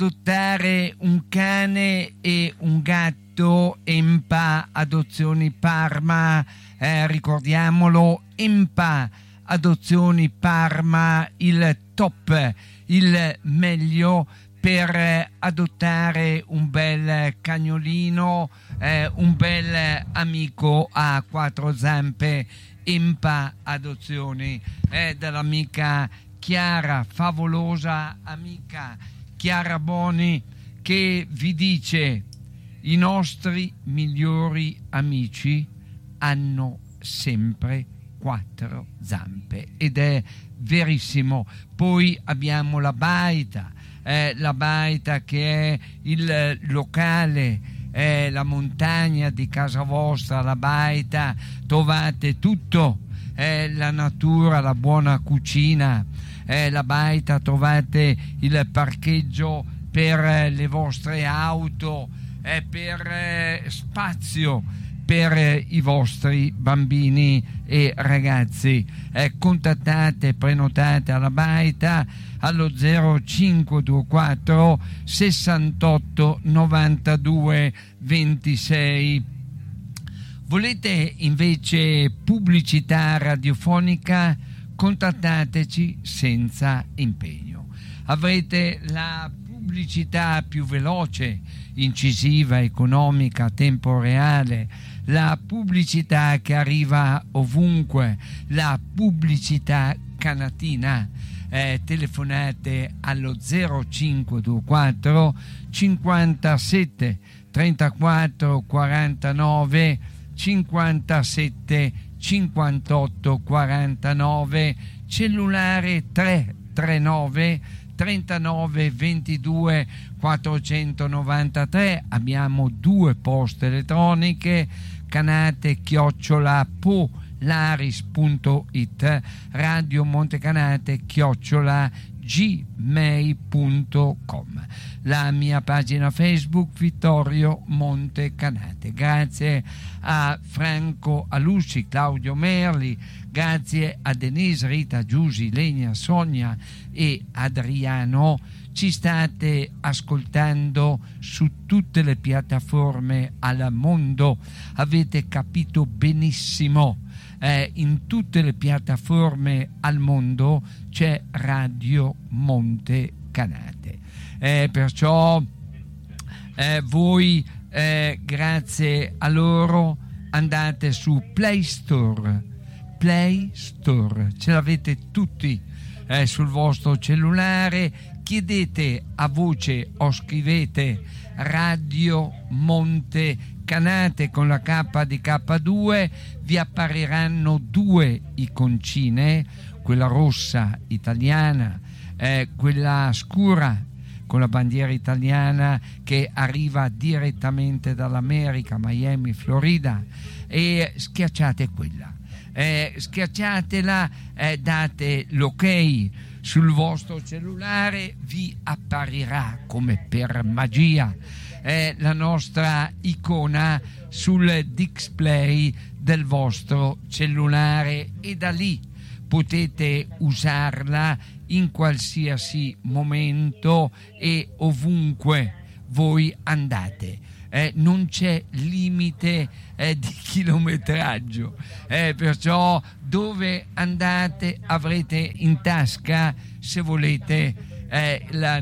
adottare un cane e un gatto. Empa Adozioni Parma, ricordiamolo, Empa Adozioni Parma, il top, il meglio per adottare un bel cagnolino, un bel amico a quattro zampe. Empa Adozioni, dall'amica Chiara, favolosa amica Chiara Boni, che vi dice: i nostri migliori amici hanno sempre quattro zampe, ed è verissimo. Poi abbiamo la Baita che è il locale, la montagna di casa vostra. La Baita, trovate tutto, la natura, la buona cucina. La Baita, trovate il parcheggio per le vostre auto, per spazio per i vostri bambini e ragazzi. Contattate, prenotate alla Baita allo 0524 68 92 26. Volete invece pubblicità radiofonica? Contattateci senza impegno. Avrete la pubblicità più veloce, incisiva, economica, a tempo reale, la pubblicità che arriva ovunque, la pubblicità canatina. Telefonate allo 0524 57 34 49 57 58 49, cellulare 339 39 22 493. Abbiamo due poste elettroniche: canate@polaris.it, Radio Montecanate@gmail.com, la mia pagina Facebook Vittorio Montecanate. Grazie a Franco Alusci, Claudio Merli, grazie a Denise, Rita, Giusy, Lenia, Sonia e Adriano. Ci state ascoltando su tutte le piattaforme al mondo, avete capito benissimo. In tutte le piattaforme al mondo c'è Radio Montecanate. Perciò voi, grazie a loro, andate su Play Store, ce l'avete tutti sul vostro cellulare. Chiedete a voce o scrivete Radio Montecanate con la K di K2, vi appariranno due iconcine, quella rossa italiana, quella scura con la bandiera italiana che arriva direttamente dall'America, Miami, Florida, e schiacciate quella. Schiacciatela, date l'ok sul vostro cellulare, vi apparirà come per magia la nostra icona sul display del vostro cellulare, e da lì potete usarla in qualsiasi momento e ovunque voi andate. Non c'è limite di chilometraggio, perciò dove andate avrete in tasca, se volete, la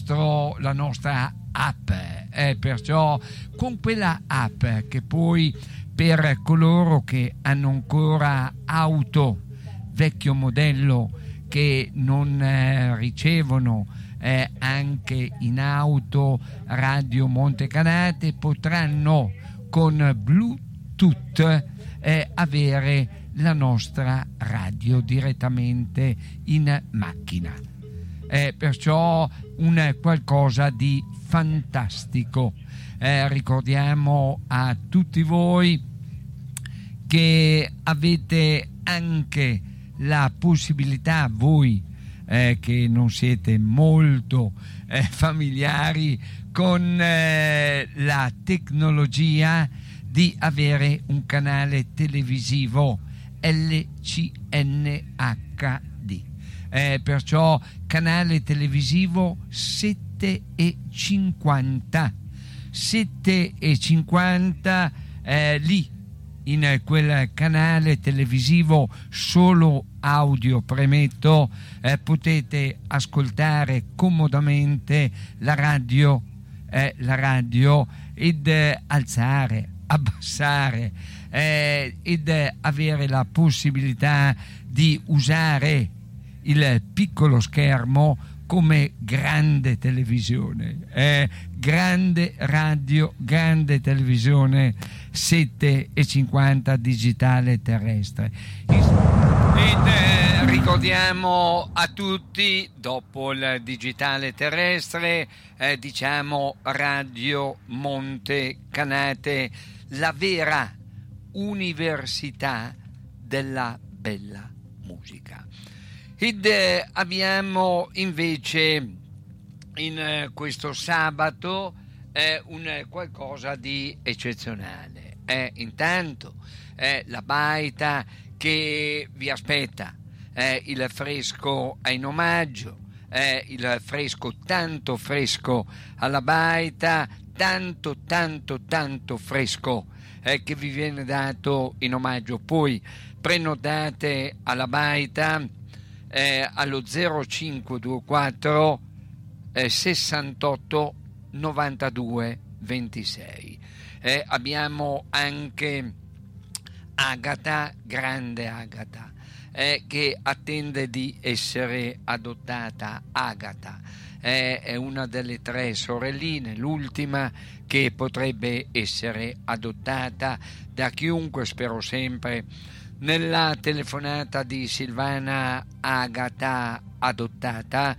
nostra app. Perciò con quella app, che poi per coloro che hanno ancora auto vecchio modello, che non ricevono anche in auto Radio Montecanate, potranno con Bluetooth avere la nostra radio direttamente in macchina. Perciò un qualcosa di fantastico. Ricordiamo a tutti voi che avete anche la possibilità, voi che non siete molto familiari con la tecnologia, di avere un canale televisivo LCNHD. Perciò canale televisivo 7 7:50. 7:50 lì in quel canale televisivo solo audio, premetto, potete ascoltare comodamente la radio ed alzare, abbassare ed avere la possibilità di usare il piccolo schermo come grande televisione, grande radio, grande televisione, 7:50 digitale terrestre. Ed ricordiamo a tutti, dopo il digitale terrestre, diciamo Radio Monte Canate, la vera università della bella musica. Ed abbiamo invece in questo sabato un qualcosa di eccezionale. Intanto la baita che vi aspetta, il fresco in omaggio, il fresco, tanto fresco alla baita, tanto fresco che vi viene dato in omaggio. Poi prenotate alla baita allo 0524 68 92 26. Abbiamo anche Agata, grande Agata, che attende di essere adottata. Agata è una delle 3 sorelline, l'ultima che potrebbe essere adottata da chiunque, spero sempre. Nella telefonata di Silvana Agata adottata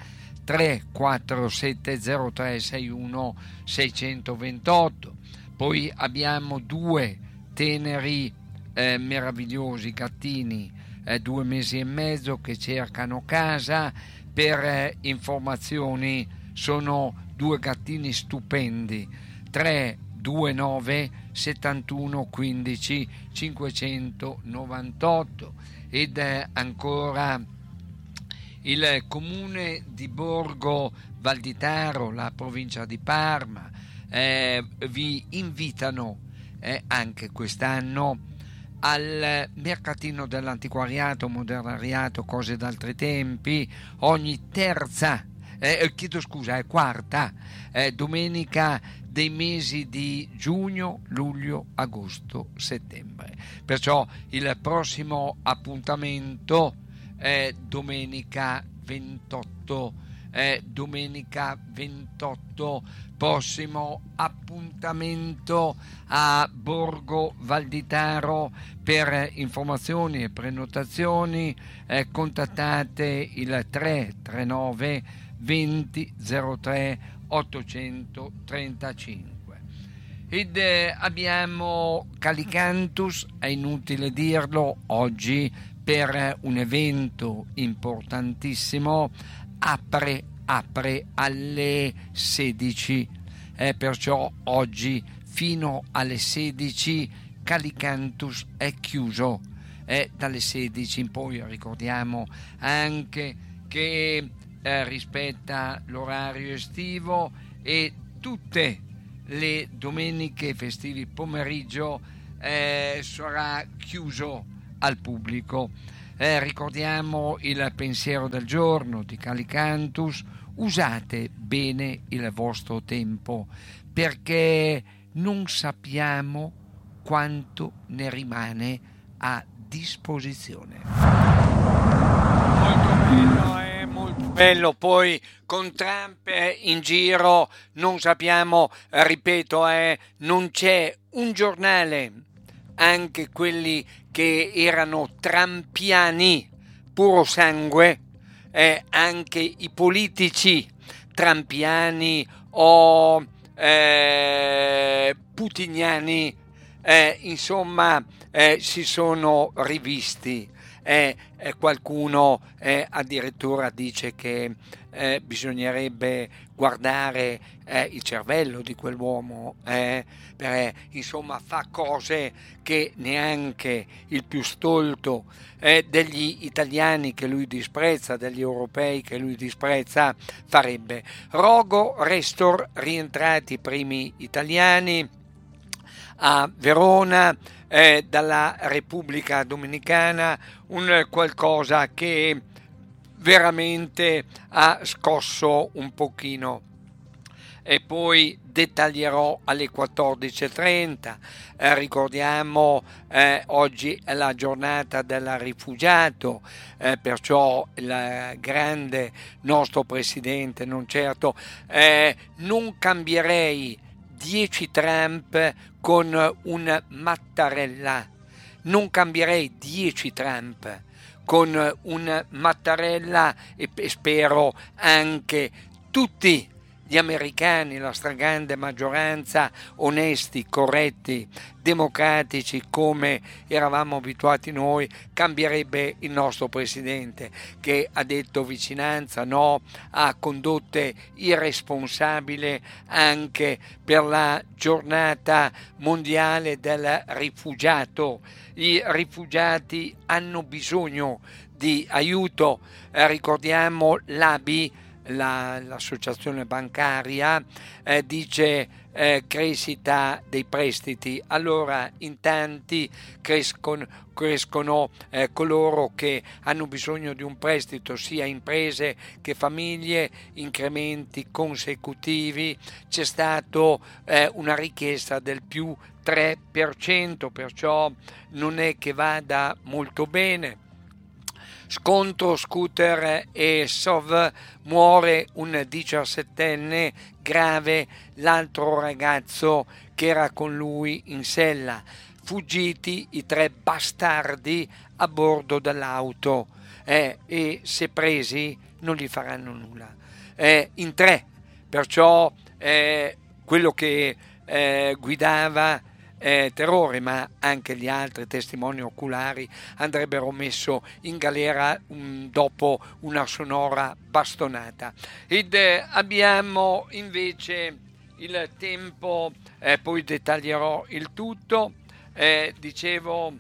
3470361 628. Poi abbiamo 2 teneri meravigliosi gattini, 2 mesi e mezzo, che cercano casa. Per informazioni sono 2 gattini stupendi, 329 71 15 598. Ed ancora il comune di Borgo Valditaro, la provincia di Parma, vi invitano anche quest'anno al mercatino dell'antiquariato, modernariato, cose d'altri tempi, ogni quarta domenica dei mesi di giugno, luglio, agosto, settembre. Perciò il prossimo appuntamento è domenica 28. Prossimo appuntamento a Borgo Valditaro. Per informazioni e prenotazioni contattate il 339 20 03 835. Ed abbiamo Calicantus, è inutile dirlo, oggi per un evento importantissimo apre alle 16, perciò oggi fino alle 16 Calicantus è chiuso, dalle 16 in poi. Ricordiamo anche che rispetta l'orario estivo e tutte le domeniche festivi pomeriggio sarà chiuso al pubblico. Ricordiamo il pensiero del giorno di Calicantus: usate bene il vostro tempo, perché non sappiamo quanto ne rimane a disposizione. Molto bello. Poi con Trump in giro non sappiamo, ripeto, non c'è un giornale, anche quelli che erano trampiani puro sangue, anche i politici trampiani o putiniani, insomma, si sono rivisti. qualcuno addirittura dice che bisognerebbe guardare il cervello di quell'uomo, insomma fa cose che neanche il più stolto degli italiani che lui disprezza, degli europei che lui disprezza, farebbe. Rogo, Restor, rientrati i primi italiani a Verona dalla Repubblica Dominicana, un qualcosa che veramente ha scosso un pochino. E poi dettaglierò alle 14.30. Ricordiamo oggi è la giornata del rifugiato, perciò il grande nostro presidente, non certo, non cambierei 10 Trump con un Mattarella, non cambierei 10 Trump con un Mattarella e spero anche tutti gli americani, la stragrande maggioranza, onesti, corretti, democratici come eravamo abituati noi, cambierebbe il nostro presidente che ha detto vicinanza no a condotte irresponsabili anche per la giornata mondiale del rifugiato. I rifugiati hanno bisogno di aiuto, ricordiamo l'ABI, l'associazione bancaria, dice crescita dei prestiti. Allora in tanti crescono coloro che hanno bisogno di un prestito, sia imprese che famiglie, incrementi consecutivi. C'è stato una richiesta del più 3%, perciò non è che vada molto bene. Scontro scooter e SOV, muore un 17enne grave l'altro ragazzo che era con lui in sella. Fuggiti i 3 bastardi a bordo dell'auto e se presi non gli faranno nulla. In 3, perciò quello che guidava terrore, ma anche gli altri testimoni oculari andrebbero messo in galera dopo una sonora bastonata. Ed abbiamo invece il tempo, poi dettaglierò il tutto. Dicevo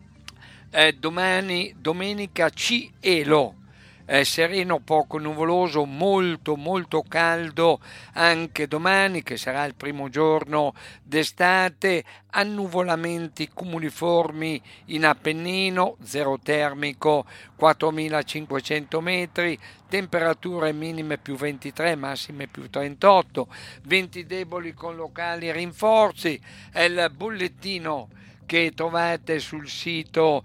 domenica cielo, sereno poco nuvoloso, molto molto caldo anche domani che sarà il primo giorno d'estate, annuvolamenti cumuliformi in Appennino, zero termico 4500 metri, temperature minime più 23, massime più 38, venti deboli con locali rinforzi. È il bollettino che trovate sul sito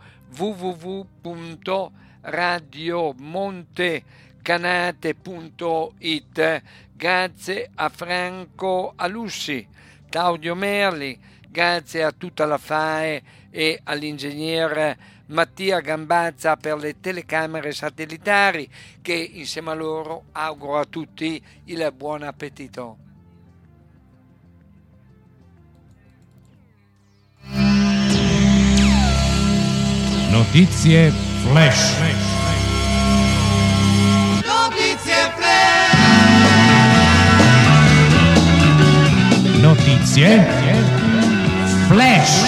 www.radiomontecanate.it. grazie a Franco Alussi, Claudio Merli, grazie a tutta la FAE e all'ingegner Mattia Gambazza per le telecamere satellitari, che insieme a loro auguro a tutti il buon appetito. Notizie flash. Notizie flash. Notizie flash.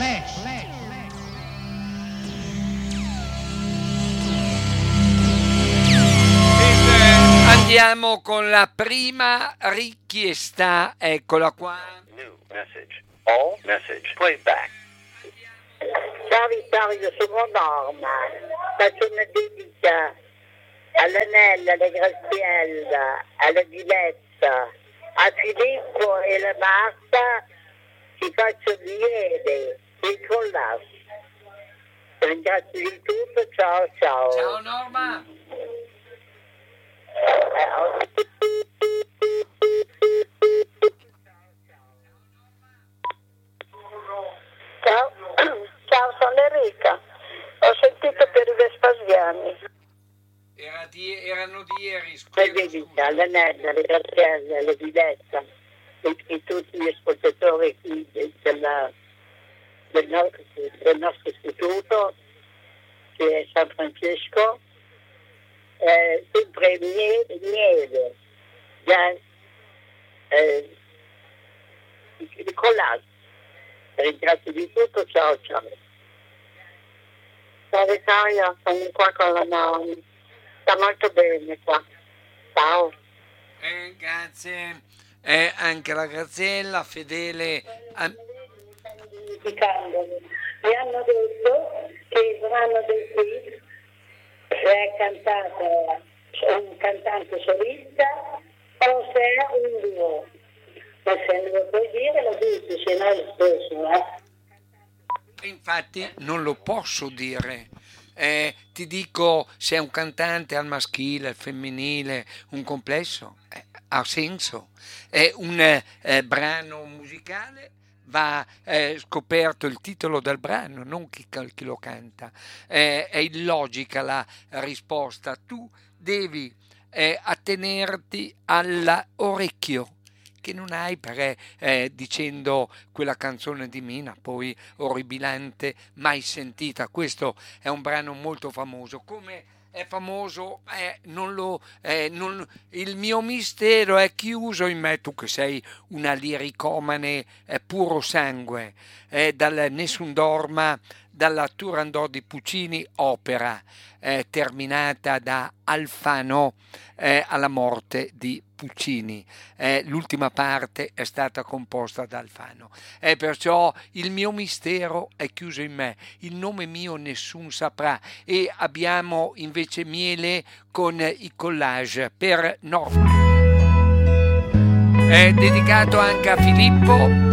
Andiamo con la prima richiesta, eccola qua. New message. All message. Playback. Ciao Vittorio, sono Norma, faccio una dedica all'Anella, alla Graziella, alla Diletta, a Filippo e la Marta, ti faccio lieve, il collasso. Ringrazio di tutto, ciao ciao. Ciao Norma. Ciao, ciao, sono Enrica. Ho sentito per i Vespasiani. Erano di ieri, La Lanella, le Grazielle, le Diletta e tutti gli ascoltatori qui del nostro istituto è San Francesco, sempre nieve, già Nicolà. Ringrazio di tutto, ciao ciao. Ciao Vittoria, sono qua con la Naomi. Sta molto bene qua. Ciao. Grazie. Anche la Graziella, fedele. Mi hanno detto che il brano del qui è cantato un cantante solista o se è un duo. Ma se me lo puoi dire lo dici, se no è lo stesso. Infatti non lo posso dire. Ti dico se è un cantante al maschile, al femminile, un complesso, ha senso. È un brano musicale, va scoperto il titolo del brano, non chi lo canta. È illogica la risposta. Tu devi attenerti all'orecchio che non hai, perché dicendo quella canzone di Mina, poi orribilante, mai sentita. Questo è un brano molto famoso. Come è famoso, il mio mistero è chiuso in me. Tu che sei una liricomane puro sangue, dal Nessun Dorma, dalla Turandot di Puccini, opera terminata da Alfano alla morte di Puccini. L'ultima parte è stata composta da Alfano. Perciò il mio mistero è chiuso in me, il nome mio nessun saprà. E abbiamo invece Miele con i collage per Norma. È dedicato anche a Filippo